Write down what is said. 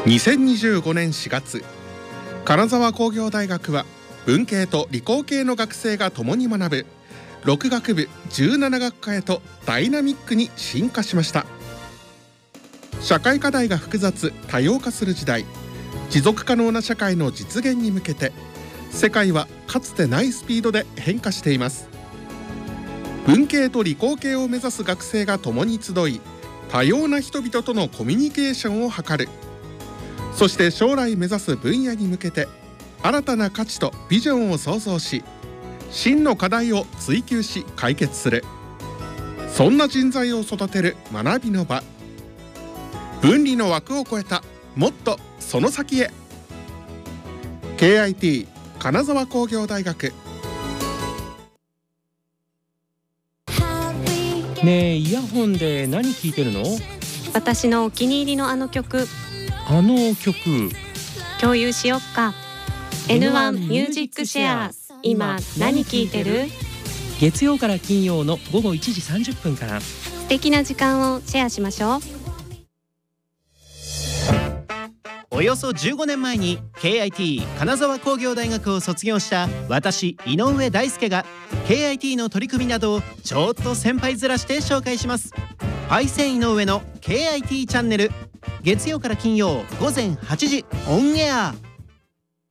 2025年4月、金沢工業大学は文系と理工系の学生が共に学ぶ6学部17学科へとダイナミックに進化しました。社会課題が複雑多様化する時代、持続可能な社会の実現に向けて世界はかつてないスピードで変化しています。文系と理工系を目指す学生が共に集い、多様な人々とのコミュニケーションを図る。そして将来目指す分野に向けて新たな価値とビジョンを創造し、真の課題を追求し解決する。そんな人材を育てる学びの場。分離の枠を超えたもっとその先へ。 KIT 金沢工業大学。 ねえ、イヤホンで何聞いてるの？ 私のお気に入りのあの曲。 あの曲共有しよっか。 N1 ミュージックシェア。今何聞いてる？ 月曜から金曜の午後1時30分から。 素敵な時間をシェアしましょう。 およそ15年前に KIT 金沢工業大学を卒業した私井上大輔が KIT の取り組みなどをちょっと先輩面して紹介します。パイセン井上の KIT チャンネル、月曜から金曜午前8時オンエア。